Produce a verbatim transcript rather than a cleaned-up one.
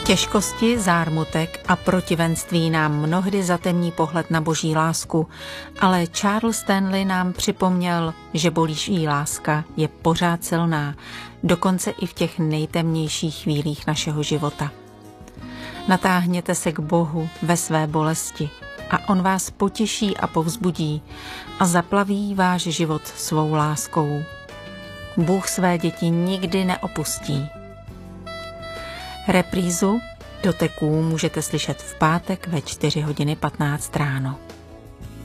Těžkosti, zármutek a protivenství nám mnohdy zatemní pohled na boží lásku, ale Charles Stanley nám připomněl, že boží láska je pořád silná, dokonce i v těch nejtemnějších chvílích našeho života. Natáhněte se k Bohu ve své bolesti a on vás potěší a povzbudí a zaplaví váš život svou láskou. Bůh své děti nikdy neopustí. Reprízu Doteků můžete slyšet v pátek ve čtyři hodiny patnáct ráno.